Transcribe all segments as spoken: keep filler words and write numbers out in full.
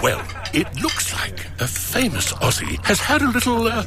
Well, it looks like a famous Aussie has had a little uh,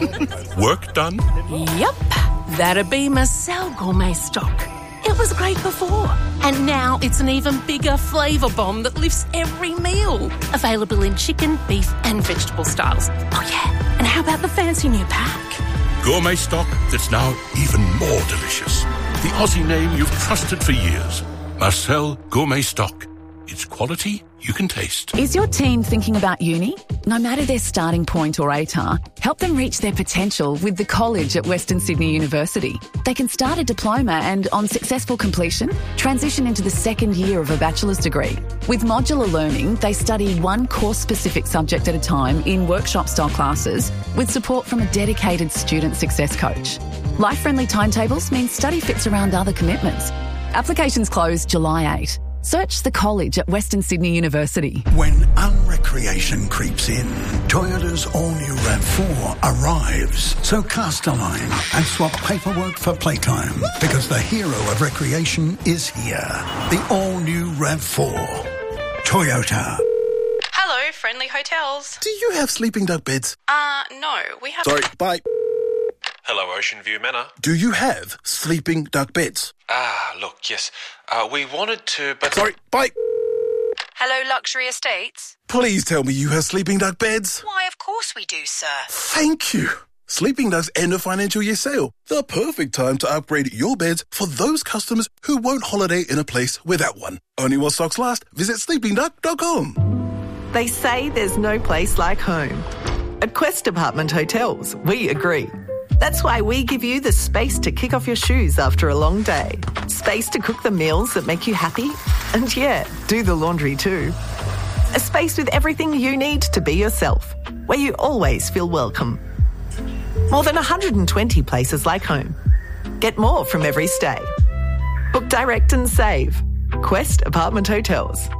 work done. Yep, that'd be Marcel Gourmet Stock. It was great before, and now it's an even bigger flavour bomb that lifts every meal. Available in chicken, beef and vegetable styles. Oh yeah, and how about the fancy new pack? Gourmet Stock that's now even more delicious. The Aussie name you've trusted for years. Marcel Gourmet Stock. It's quality you can taste. Is your teen thinking about uni? No matter their starting point or A T A R, help them reach their potential with the college at Western Sydney University. They can start a diploma and, on successful completion, transition into the second year of a bachelor's degree. With modular learning, they study one course-specific subject at a time in workshop-style classes with support from a dedicated student success coach. Life-friendly timetables mean study fits around other commitments. Applications close July eighth. Search the college at Western Sydney University. When unrecreation creeps in, Toyota's all-new RAV four arrives. So cast a line and swap paperwork for playtime, because the hero of recreation is here. The all-new RAV four. Toyota. Hello, Friendly Hotels. Do you have sleeping duck beds? Uh, no, we have... Sorry, bye. Hello, Ocean View Manor. Do you have sleeping duck beds? Ah, look, yes. Uh, we wanted to, but... Sorry, bye. Hello, Luxury Estates. Please tell me you have sleeping duck beds. Why, of course we do, sir. Thank you. Sleeping Duck's end of financial year sale. The perfect time to upgrade your beds for those customers who won't holiday in a place without one. Only while stocks last. Visit sleeping duck dot com. They say there's no place like home. At Quest Apartment Hotels, we agree. That's why we give you the space to kick off your shoes after a long day. Space to cook the meals that make you happy. And yeah, do the laundry too. A space with everything you need to be yourself, where you always feel welcome. More than one hundred twenty places like home. Get more from every stay. Book direct and save. Quest Apartment Hotels.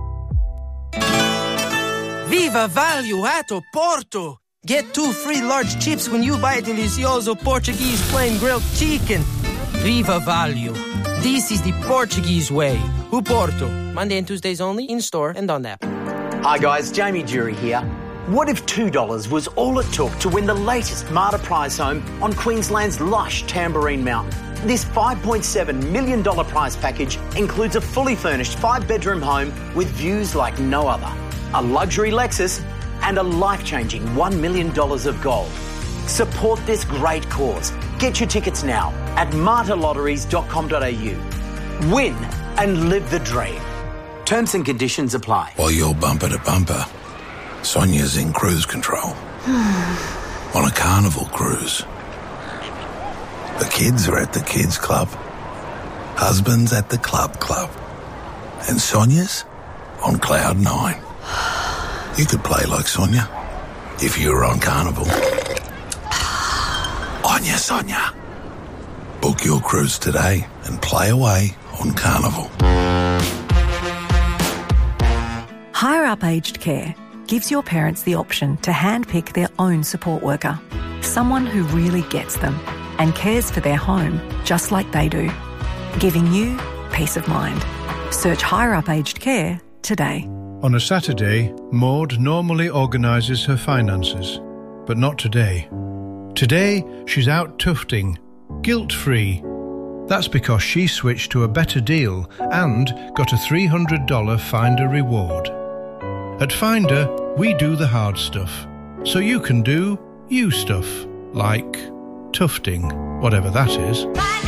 Viva Value at Oporto! Get two free large chips when you buy Delicioso Portuguese plain grilled chicken. Viva Value. This is the Portuguese way. Oporto. Monday and Tuesdays only, in store and on app. Hi guys, Jamie Jury here. What if two dollars was all it took to win the latest Marta prize home on Queensland's lush Tambourine Mountain? This five point seven million dollars prize package includes a fully furnished five-bedroom home with views like no other, a luxury Lexus, and a life-changing one million dollars of gold. Support this great cause. Get your tickets now at marta lotteries dot com dot a u. Win and live the dream. Terms and conditions apply. While you're bumper to bumper, Sonia's in cruise control. On a carnival cruise. The kids are at the kids club. Husband's at the club club. And Sonia's on cloud nine. You could play like Sonia if you were on Carnival. Onya, Sonia. Book your cruise today and play away on Carnival. Hire Up Aged Care gives your parents the option to handpick their own support worker, someone who really gets them and cares for their home just like they do, giving you peace of mind. Search Hire Up Aged Care today. On a Saturday, Maud normally organises her finances, but not today. Today, she's out tufting, guilt-free. That's because she switched to a better deal and got a three hundred dollars Finder reward. At Finder, we do the hard stuff, so you can do you stuff, like tufting, whatever that is.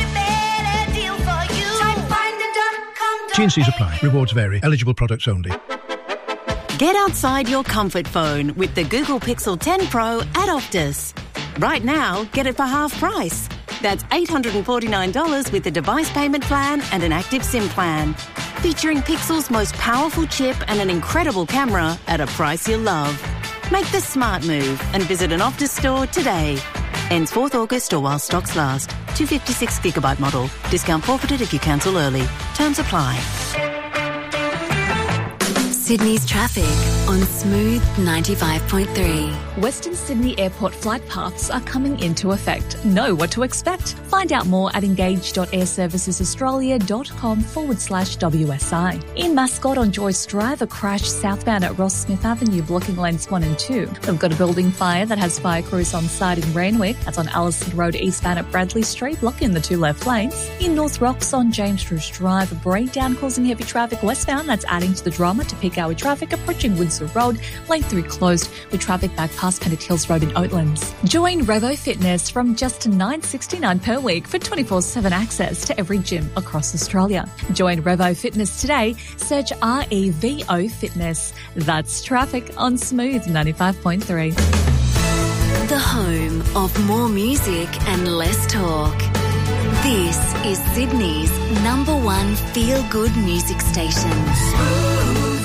T and C's apply. Rewards vary. Eligible products only. Get outside your comfort phone with the Google Pixel ten Pro at Optus. Right now, get it for half price. That's eight hundred forty-nine dollars with the device payment plan and an active SIM plan. Featuring Pixel's most powerful chip and an incredible camera at a price you'll love. Make the smart move and visit an Optus store today. Ends fourth August or while stocks last. two hundred fifty-six gigabyte model. Discount forfeited if you cancel early. Terms apply. Sydney's traffic on Smooth ninety-five point three. Western Sydney Airport flight paths are coming into effect. Know what to expect. Find out more at engage.airservicesaustralia.com forward slash WSI. In Mascot on Joyce Drive, a crash southbound at Ross Smith Avenue, blocking lanes one and two. We've got a building fire that has fire crews on site in Rainwick. That's on Allison Road eastbound at Bradley Street, blocking the two left lanes. In North Rocks on James Druce Drive, a breakdown causing heavy traffic westbound. That's adding to the drama to peak hour traffic approaching Windsor Road. Lane three closed with traffic back past Pennant Hills Road in Oatlands. Join Revo Fitness from just nine dollars sixty-nine per week for twenty-four seven access to every gym across Australia. Join Revo Fitness today. Search R E V O Fitness. That's traffic on Smooth ninety-five point three. The home of more music and less talk. This is Sydney's number one feel-good music station. Smooth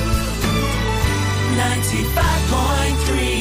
ninety-five point three.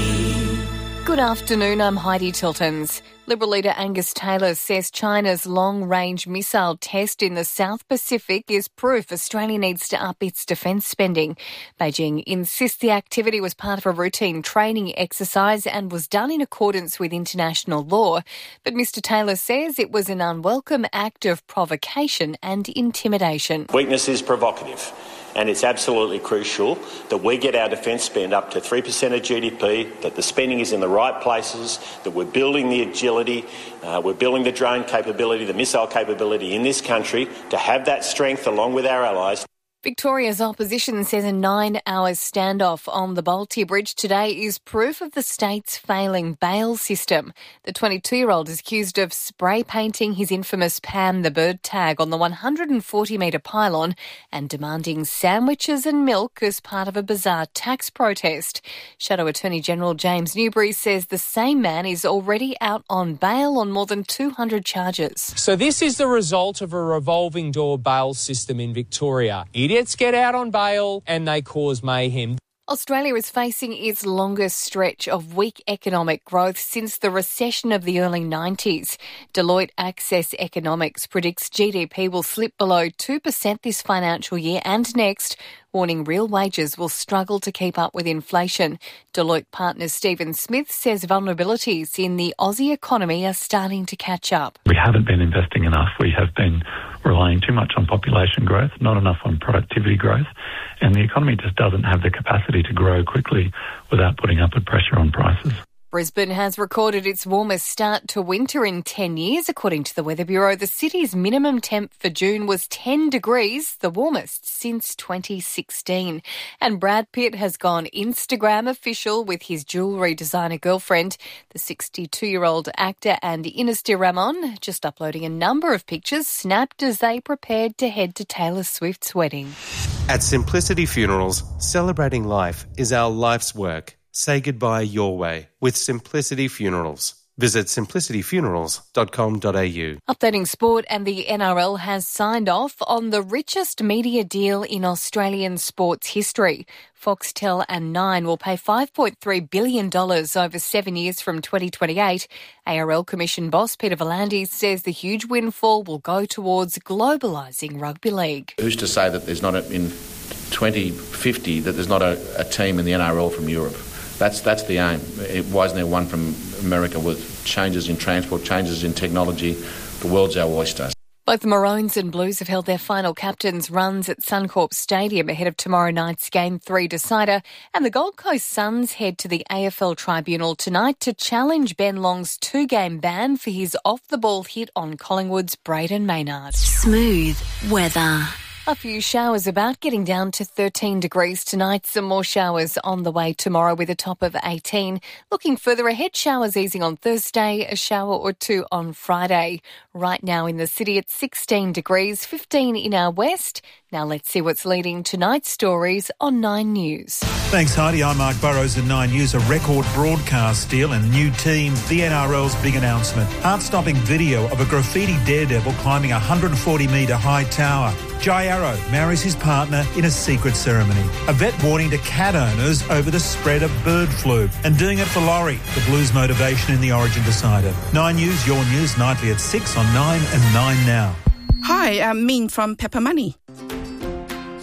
Good afternoon, I'm Heidi Tiltons. Liberal leader Angus Taylor says China's long-range missile test in the South Pacific is proof Australia needs to up its defence spending. Beijing insists the activity was part of a routine training exercise and was done in accordance with international law. But Mr Taylor says it was an unwelcome act of provocation and intimidation. Weakness is provocative. And it's absolutely crucial that we get our defence spend up to three percent of G D P, that the spending is in the right places, that we're building the agility, uh, we're building the drone capability, the missile capability in this country to have that strength along with our allies. Victoria's opposition says a nine-hour standoff on the Bolte Bridge today is proof of the state's failing bail system. The twenty-two-year-old is accused of spray painting his infamous Pam the Bird tag on the one hundred forty metre pylon and demanding sandwiches and milk as part of a bizarre tax protest. Shadow Attorney General James Newbury says the same man is already out on bail on more than two hundred charges. So this is the result of a revolving door bail system in Victoria. It Idiots get out on bail and they cause mayhem. Australia is facing its longest stretch of weak economic growth since the recession of the early nineties. Deloitte Access Economics predicts G D P will slip below two percent this financial year and next, warning real wages will struggle to keep up with inflation. Deloitte partner Stephen Smith says vulnerabilities in the Aussie economy are starting to catch up. We haven't been investing enough. We have been relying too much on population growth, not enough on productivity growth, and the economy just doesn't have the capacity to grow quickly without putting upward pressure on prices. Brisbane has recorded its warmest start to winter in ten years, according to the Weather Bureau. The city's minimum temp for June was ten degrees, the warmest since twenty sixteen. And Brad Pitt has gone Instagram official with his jewellery designer girlfriend. The sixty-two-year-old actor and Ines de Ramon just uploading a number of pictures snapped as they prepared to head to Taylor Swift's wedding. At Simplicity Funerals, celebrating life is our life's work. Say goodbye your way with Simplicity Funerals. Visit simplicity funerals dot com dot a u. Updating sport, and the N R L has signed off on the richest media deal in Australian sports history. Foxtel and Nine will pay five point three billion dollars over seven years from twenty twenty-eight. A R L Commission boss Peter V'landys says the huge windfall will go towards globalising rugby league. Who's to say that there's not a, in twenty fifty that there's not a, a team in the N R L from Europe? That's that's the aim. It, why isn't there one from America with changes in transport, changes in technology? The world's our oyster. Both the Maroons and Blues have held their final captains' runs at Suncorp Stadium ahead of tomorrow night's Game three decider, and the Gold Coast Suns head to the A F L Tribunal tonight to challenge Ben Long's two-game ban for his off-the-ball hit on Collingwood's Braden Maynard. Smooth weather. A few showers about, getting down to thirteen degrees tonight. Some more showers on the way tomorrow with a top of eighteen. Looking further ahead, showers easing on Thursday, a shower or two on Friday. Right now in the city it's sixteen degrees, fifteen in our west. Now let's see what's leading tonight's stories on Nine News. Thanks, Heidi. I'm Mark Burrows at Nine News. A record broadcast deal and new team. The N R L's big announcement. Heart-stopping video of a graffiti daredevil climbing a one hundred forty metre high tower. Jai Arrow marries his partner in a secret ceremony. A vet warning to cat owners over the spread of bird flu. And doing it for Laurie, the Blues motivation in the Origin decider. Nine News, your news, nightly at six on Nine and Nine Now. Hi, I'm Min from Pepper Money.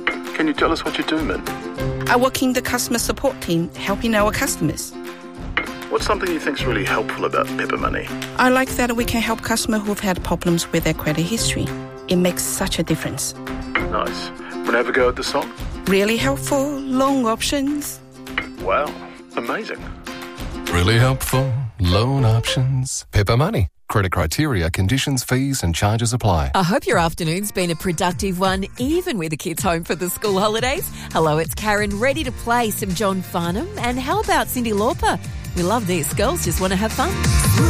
Can you tell us what you do, man? I work in the customer support team, helping our customers. What's something you think's really helpful about Pepper Money? I like that we can help customers who've had problems with their credit history. It makes such a difference. Nice. Want to have a go at the song? Really helpful, loan options. Wow, amazing. Really helpful, loan options. Pepper Money. Credit criteria, conditions, fees and charges apply. I hope your afternoon's been a productive one, even with the kids home for the school holidays. Hello, it's Karen, ready to play some John Farnham. And how about Cyndi Lauper? We love this. Girls just want to have fun.